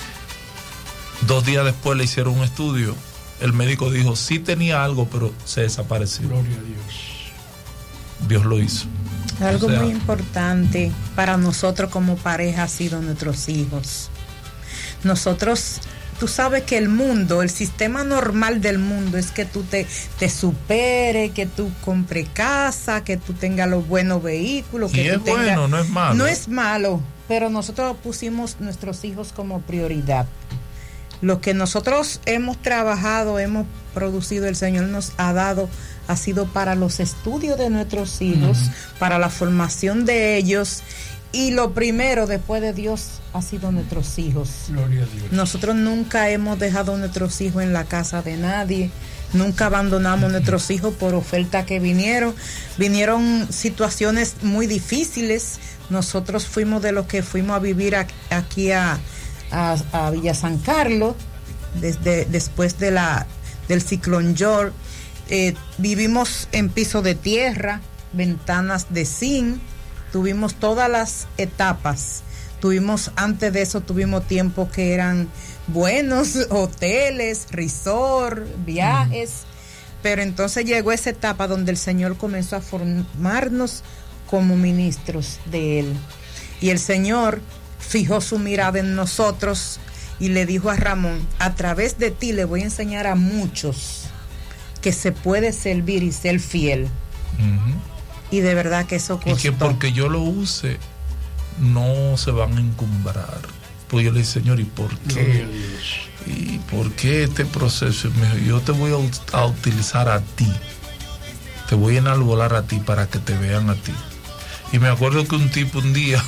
Dos días después le hicieron un estudio. El médico dijo, sí tenía algo, pero se desapareció. Gloria a Dios. Dios lo hizo. Algo o sea, muy importante para nosotros como pareja ha sido nuestros hijos. Nosotros, tú sabes que el mundo, el sistema normal del mundo es que tú te, te superes, que tú compres casa, que tú tengas los buenos vehículos. Que y tú es tengas, bueno, no es malo. No es malo, pero nosotros pusimos nuestros hijos como prioridad. Lo que nosotros hemos trabajado, hemos producido, el Señor nos ha dado, ha sido para los estudios de nuestros hijos, uh-huh, para la formación de ellos, y lo primero después de Dios ha sido nuestros hijos. Gloria a Dios. Nosotros nunca hemos dejado a nuestros hijos en la casa de nadie, nunca abandonamos a nuestros hijos por oferta que vinieron, vinieron situaciones muy difíciles. Nosotros fuimos de los que fuimos a vivir a, aquí a A, a Villa San Carlos desde después de la del ciclón George. Eh, vivimos en piso de tierra, ventanas de zinc, tuvimos todas las etapas. Tuvimos, antes de eso tuvimos tiempos que eran buenos, hoteles, resort, viajes, mm. pero entonces llegó esa etapa donde el Señor comenzó a formarnos como ministros de Él, y el Señor fijó su mirada en nosotros y le dijo a Ramón, a través de ti le voy a enseñar a muchos que se puede servir y ser fiel. Uh-huh. Y de verdad que eso costó. Y que porque yo lo use no se van a encumbrar. Pues yo le dije, Señor, ¿y por qué? ¿Y por qué este proceso? Me dijo, yo te voy a, a utilizar a ti, te voy a enalbolar a ti para que te vean a ti. Y me acuerdo que un tipo un día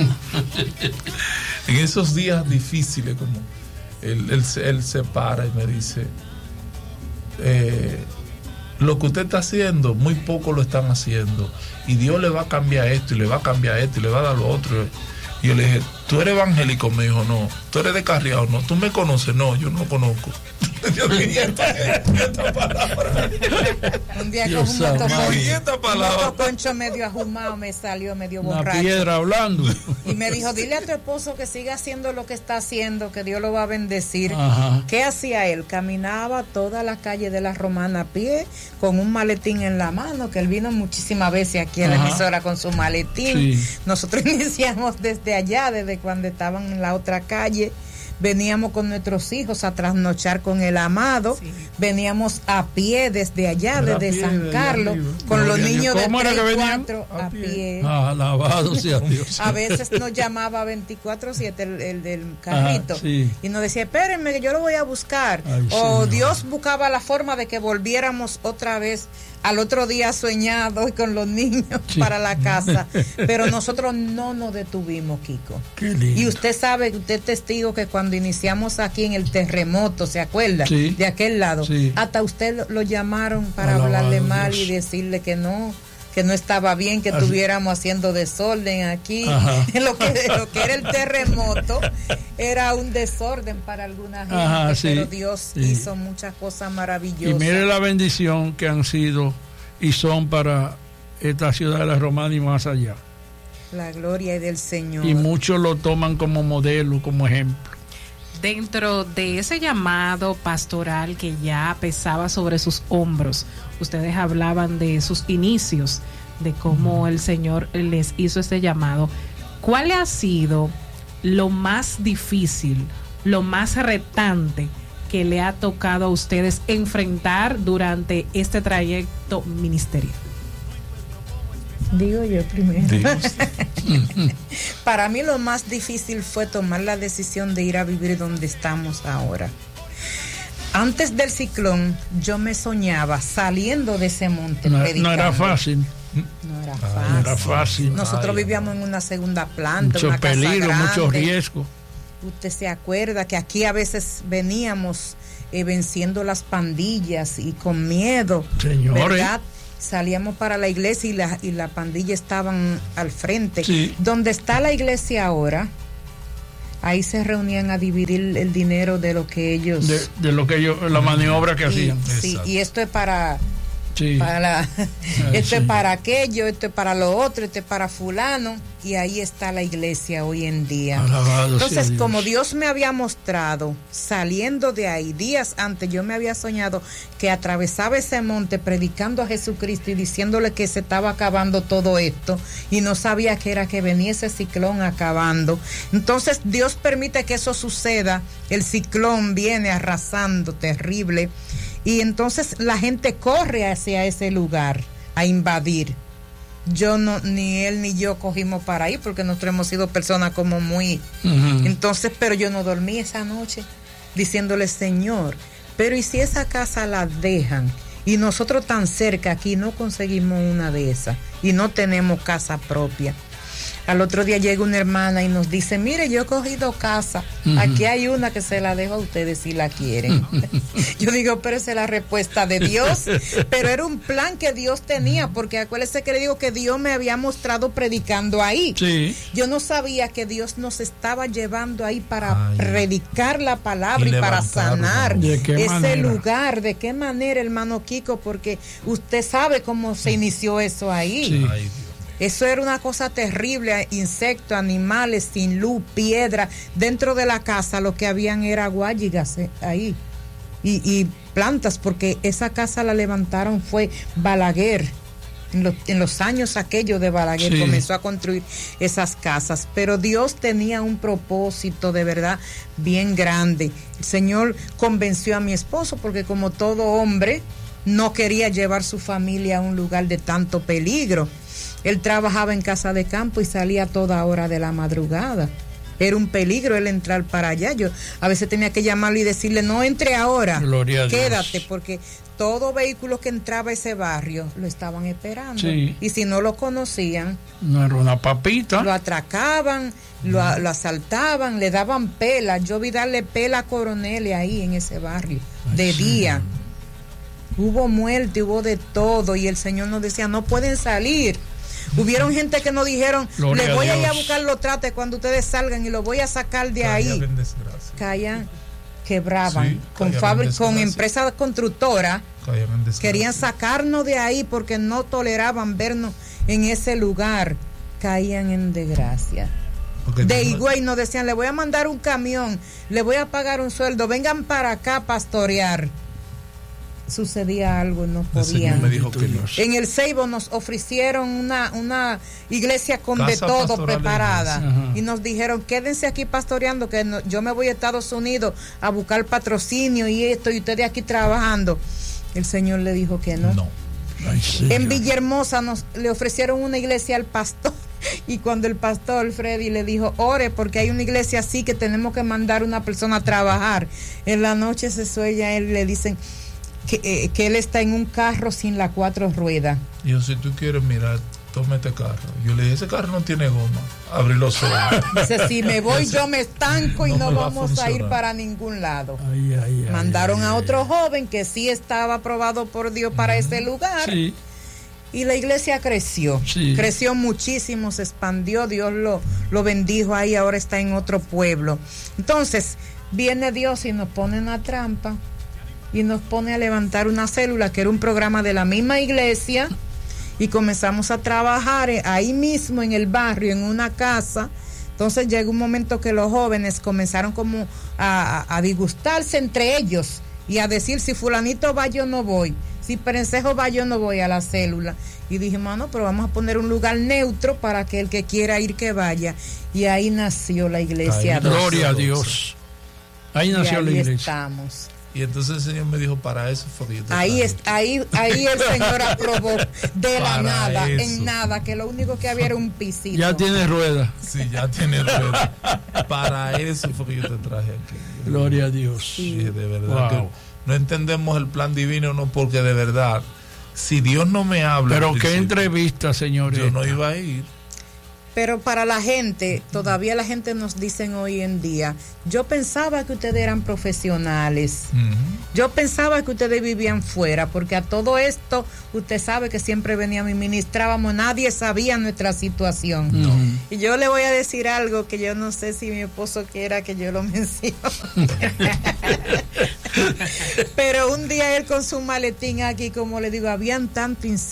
en esos días difíciles, como él, él, él se para y me dice, eh, lo que usted está haciendo, muy poco lo están haciendo, y Dios le va a cambiar esto y le va a cambiar esto y le va a dar lo otro. Y yo le dije, ¿tú eres evangélico? Me dijo, no. ¿Tú eres de Carriao? No. ¿Tú me conoces? No, yo no lo conozco. Dios mío, esta, esta palabra. Un día Dios con un palabra. motoconcho medio ajumado me salió medio Una borracho. piedra hablando. Y me dijo, dile a tu esposo que siga haciendo lo que está haciendo, que Dios lo va a bendecir. Ajá. ¿Qué hacía él? Caminaba toda la calle de la Romana a pie, con un maletín en la mano, que él vino muchísimas veces aquí en la emisora con su maletín. Sí. Nosotros iniciamos desde allá, desde cuando estaban en la otra calle. Veníamos con nuestros hijos a trasnochar con el amado, sí. Veníamos a pie desde allá, Era desde pie, San Carlos, con no, los no, niños de tres y cuatro a, a pie. pie. Ah, alabado sea Dios. A veces nos llamaba veinticuatro siete el, el del carrito. Ajá, sí. Y nos decía, espérenme que yo lo voy a buscar. Ay, o Señor. Dios buscaba la forma de que volviéramos otra vez al otro día soñado y con los niños sí. para la casa, pero nosotros no nos detuvimos, Kiko. Qué lindo. Y usted sabe, usted es testigo que cuando iniciamos aquí en el terremoto, ¿se acuerda? Sí. De aquel lado, sí. hasta usted lo, lo llamaron para Alabado hablarle mal Dios. y decirle que no, que no estaba bien, que Así. estuviéramos haciendo desorden aquí. lo que lo que era el terremoto era un desorden para alguna gente. Ajá, sí, pero Dios sí. hizo muchas cosas maravillosas. Y mire la bendición que han sido y son para esta ciudad de la Romana y más allá. La gloria del Señor. Y muchos lo toman como modelo, como ejemplo. Dentro de ese llamado pastoral que ya pesaba sobre sus hombros, ustedes hablaban de sus inicios, de cómo el Señor les hizo este llamado. ¿Cuál ha sido lo más difícil, lo más retante que le ha tocado a ustedes enfrentar durante este trayecto ministerial? Digo yo primero. Para mí lo más difícil fue tomar la decisión de ir a vivir donde estamos ahora. Antes del ciclón, yo me soñaba saliendo de ese monte. No, no era fácil. No era fácil. No era fácil. Nosotros Ay, vivíamos en una segunda planta, mucho una peligro, casa grande. mucho riesgo. Usted se acuerda que aquí a veces veníamos eh, venciendo las pandillas y con miedo. Señores. ¿Verdad? Salíamos para la iglesia y la, y la pandilla estaban al frente. Sí. Donde está la iglesia ahora, ahí se reunían a dividir el dinero de lo que ellos... De, de lo que ellos, la maniobra que y, hacían. Sí, y esto es para... Sí. para la, esto sí. es para aquello, esto es para lo otro, esto es para fulano, y ahí está la iglesia hoy en día. Alabado Entonces, Dios. como Dios me había mostrado, saliendo de ahí, días antes yo me había soñado que atravesaba ese monte predicando a Jesucristo y diciéndole que se estaba acabando todo esto, y no sabía que era que venía ese ciclón acabando. Entonces Dios permite que eso suceda, el ciclón viene arrasando terrible, y entonces la gente corre hacia ese lugar a invadir. Yo no, ni él ni yo cogimos para ahí porque nosotros hemos sido personas como muy... Uh-huh. Entonces, pero yo no dormí esa noche diciéndole, Señor, pero ¿y si esa casa la dejan? Y nosotros tan cerca aquí no conseguimos una de esas y no tenemos casa propia. Al otro día llega una hermana y nos dice, mire, yo he cogido casa, uh-huh. aquí hay una que se la dejo a ustedes si la quieren. Yo digo, pero esa es la respuesta de Dios, pero era un plan que Dios tenía, porque acuérdese que le digo que Dios me había mostrado predicando ahí. Sí. Yo no sabía que Dios nos estaba llevando ahí para Ay. predicar la palabra y, y para sanar ese manera? lugar. ¿De qué manera, hermano Kiko? Porque usted sabe cómo se inició eso ahí. Sí. Ay, Eso era una cosa terrible, insectos, animales, sin luz, piedra. Dentro de la casa lo que habían era guayigas eh, ahí y, y plantas, porque esa casa la levantaron fue Balaguer. En los, en los años aquellos de Balaguer sí. comenzó a construir esas casas, pero Dios tenía un propósito de verdad bien grande. El Señor convenció a mi esposo porque como todo hombre no quería llevar su familia a un lugar de tanto peligro. Él trabajaba en casa de campo y salía a toda hora de la madrugada. Era un peligro él entrar para allá. Yo a veces tenía que llamarlo y decirle, no entre ahora, Gloria a quédate, Dios. Porque todo vehículo que entraba a ese barrio lo estaban esperando. Sí. Y si no lo conocían, no era una papita. Lo atracaban, lo, lo asaltaban, le daban pela. Yo vi darle pela a coroneles ahí en ese barrio, de sí. día. Hubo muerte, hubo de todo, y el Señor nos decía, no pueden salir. Hubieron gente que nos dijeron, Gloria les voy a a ir a Dios. buscar los trates cuando ustedes salgan y los voy a sacar de ahí. Caían, quebraban, Sí, con, caían en fabri- con desgracia. empresas constructoras, Caían en desgracia. querían sacarnos de ahí porque no toleraban vernos en ese lugar. Caían en desgracia. Porque De no- Higüey nos decían, le voy a mandar un camión, le voy a pagar un sueldo, vengan para acá a pastorear. Sucedía algo, no el Señor podían. me dijo que no. En el Ceibo nos ofrecieron una, una iglesia con Casa de todo pastoral de preparada iglesia. Ajá. y nos dijeron, quédense aquí pastoreando que no- yo me voy a Estados Unidos a buscar patrocinio y esto y ustedes aquí trabajando. El Señor le dijo que no. No. Ay, Señor. En Villahermosa nos le ofrecieron una iglesia al pastor y cuando el pastor Freddy le dijo, ore porque hay una iglesia así que tenemos que mandar una persona a trabajar, en la noche se sueña él, le dicen, que, eh, que él está en un carro sin las cuatro ruedas. Yo, si tú quieres mirar, toma este carro. Yo le dije, ese carro no tiene goma. Abrí los ojos. Dice, si me voy yo me estanco y no, no vamos a, a ir para ningún lado. Ay, ay, ay, Mandaron ay, a ay, otro ay. joven que sí estaba aprobado por Dios para uh-huh. ese lugar. Sí. Y la iglesia creció, sí. creció muchísimo, se expandió, Dios lo, lo bendijo ahí, ahora está en otro pueblo. Entonces, viene Dios y nos pone una trampa y nos pone a levantar una célula, que era un programa de la misma iglesia, y comenzamos a trabajar ahí mismo en el barrio, en una casa. Entonces llegó un momento que los jóvenes comenzaron como a, a, a disgustarse entre ellos y a decir, si fulanito va yo no voy, si Perencejo va yo no voy a la célula. Y dijimos, no, pero vamos a poner un lugar neutro para que el que quiera ir que vaya. Y ahí nació la iglesia. Ay, gloria a Dios. Ahí nació ahí la iglesia. Estamos. Y entonces el Señor me dijo, para eso fue que yo te ahí, traje. es, ahí, ahí el Señor aprobó de la Para nada, eso. en nada, que lo único que había era un pisito. Ya tiene rueda. Sí, ya tiene rueda. Para eso fue que yo te traje aquí. Gloria a Dios. Sí, de verdad. Wow. Que no entendemos el plan divino, no, porque de verdad, si Dios no me habla. Pero qué entrevista, señores. Yo no iba a ir. Pero para la gente, todavía la gente nos dicen hoy en día, yo pensaba que ustedes eran profesionales, uh-huh. yo pensaba que ustedes vivían fuera, porque a todo esto, usted sabe que siempre veníamos y ministrábamos, nadie sabía nuestra situación. No. Y yo le voy a decir algo que yo no sé si mi esposo quiera que yo lo mencione. Pero un día él con su maletín aquí, como le digo, habían tanto incendio.